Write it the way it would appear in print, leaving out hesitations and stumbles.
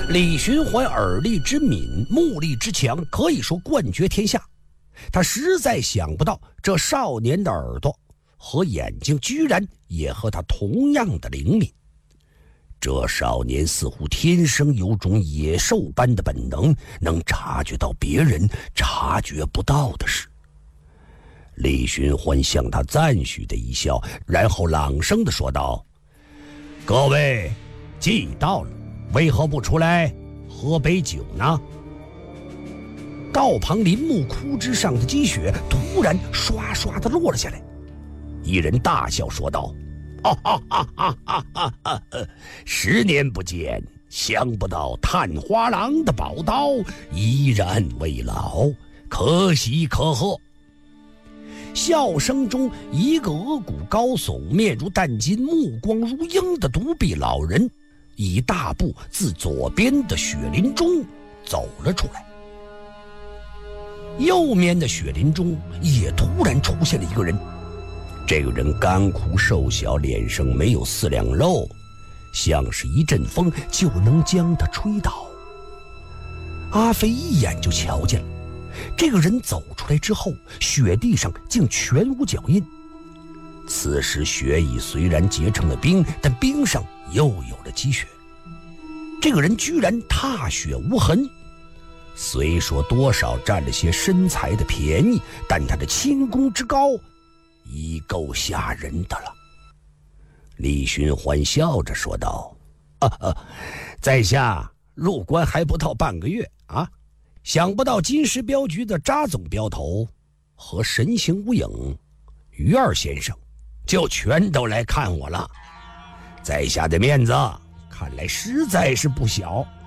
李寻欢耳力之敏，目力之强，可以说冠绝天下。他实在想不到，这少年的耳朵和眼睛居然也和他同样的灵敏。这少年似乎天生有种野兽般的本能，能察觉到别人察觉不到的事。李寻欢向他赞许的一笑，然后朗声地说道：“各位既到了，为何不出来喝杯酒呢？”道旁林木枯枝上的积雪突然刷刷地落了下来，一人大笑说道：“哈哈哈哈哈哈！10年不见，想不到探花郎的宝刀依然未老，可喜可贺。”笑声中，一个额骨高耸、面如淡金、目光如鹰的独臂老人一大步自左边的雪林中走了出来。右面的雪林中也突然出现了一个人，这个人干枯瘦小，脸上没有4两肉，像是一阵风就能将他吹倒。阿飞一眼就瞧见了，这个人走出来之后，雪地上竟全无脚印。此时雪已虽然结成了冰，但冰上又有了积雪。这个人居然踏雪无痕，虽说多少占了些身材的便宜，但他的轻功之高已够吓人的了。李寻欢笑着说道：“在下入关还不到半个月啊，想不到金石镖局的扎总镖头和神行无影于二先生就全都来看我了，在下的面子看来实在是不小。”